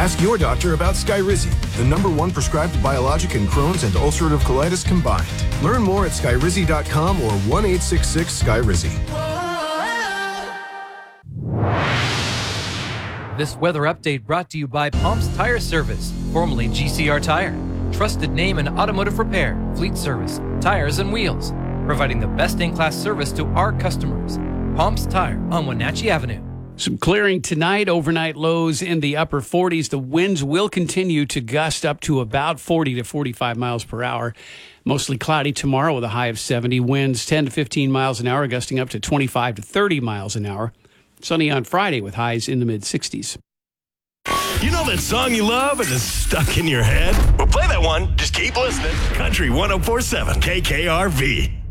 Ask your doctor about Skyrizi, the #1 prescribed biologic in Crohn's and ulcerative colitis combined. Learn more at skyrizi.com or 1-866-SKYRIZI. This weather update brought to you by Palms Tire Service, formerly GCR Tire. Trusted name in automotive repair, fleet service, tires and wheels. Providing the best in-class service to our customers. Palms Tire on Wenatchee Avenue. Some clearing tonight, overnight lows in the upper 40s. The winds will continue to gust up to about 40 to 45 miles per hour. Mostly cloudy tomorrow with a high of 70. Winds 10 to 15 miles an hour, gusting up to 25 to 30 miles an hour. Sunny on Friday with highs in the mid-60s. You know that song you love and is stuck in your head? Well, play that one. Just keep listening. Country 104.7 KKRV.